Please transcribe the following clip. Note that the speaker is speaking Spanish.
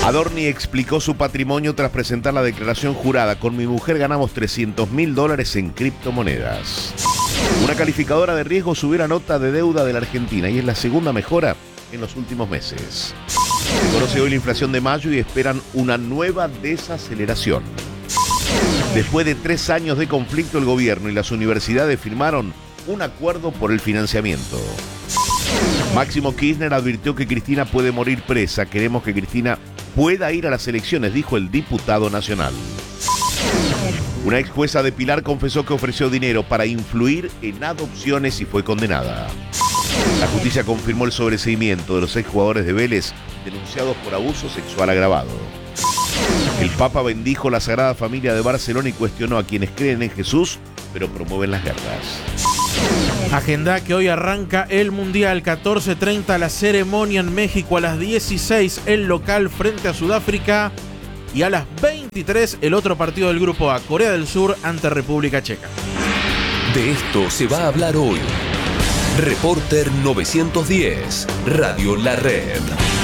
Adorni explicó su patrimonio tras presentar la declaración jurada. Con mi mujer ganamos $300.000 en criptomonedas. Una calificadora de riesgo subió la nota de deuda de la Argentina y es la segunda mejora en los últimos meses. Se conoce hoy la inflación de mayo y esperan una nueva desaceleración. Después de 3 años de conflicto, el gobierno y las universidades firmaron un acuerdo por el financiamiento. Máximo Kirchner advirtió que Cristina puede morir presa. Queremos que Cristina pueda ir a las elecciones, dijo el diputado nacional. Una ex jueza de Pilar confesó que ofreció dinero para influir en adopciones y fue condenada. La justicia confirmó el sobreseimiento de los exjugadores de Vélez denunciados por abuso sexual agravado. El Papa bendijo la Sagrada Familia de Barcelona y cuestionó a quienes creen en Jesús, pero promueven las guerras. Agenda que hoy arranca el Mundial, 14:30 la ceremonia en México, a las 16 el local frente a Sudáfrica y a las 23 el otro partido del Grupo A, Corea del Sur ante República Checa. De esto se va a hablar hoy. Reporter 910, Radio La Red.